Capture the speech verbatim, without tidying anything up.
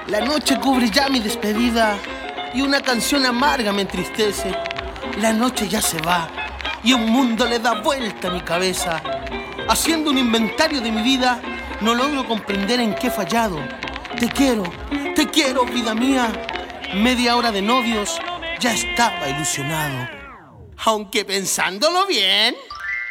La noche cubre ya mi despedida y una canción amarga me entristece. La noche ya se va y un mundo le da vuelta a mi cabeza. Haciendo un inventario de mi vida, no logro comprender en qué he fallado. Te quiero, te quiero, vida mía. Media hora de novios, ya estaba ilusionado. Aunque pensándolo bien...